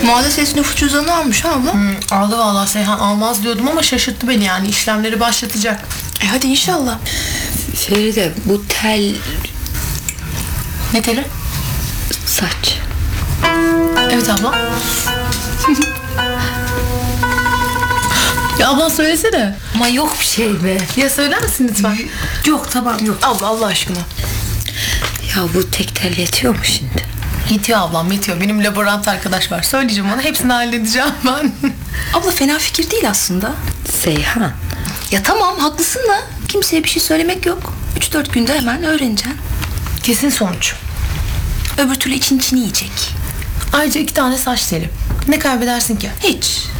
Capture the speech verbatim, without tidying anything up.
Maalesef nüfus cüzdanı almış ha abla. Hmm, aldı vallahi Seyhan, almaz diyordum ama şaşırttı beni yani, işlemleri başlatacak. E hadi inşallah. Feride, bu tel Ne teli? saç. Evet abla. Ya abla söylesene. Ama yok bir şey be. Ya söyler misin lütfen? Yok, tamam, yok. Abla Allah aşkına. Ya bu tek tel yetiyor mu şimdi? Yetiyor ablam, yetiyor. Benim laborant arkadaş var. Söyleyeceğim ona, hepsini halledeceğim ben. Abla fena fikir değil aslında. Seyhan. Ya tamam haklısın da kimseye bir şey söylemek yok. Üç dört günde hemen öğreneceksin. Kesin sonuç. Öbür türlü için içini yiyecek. Ayrıca iki tane saç teli. Ne kaybedersin ki? Hiç.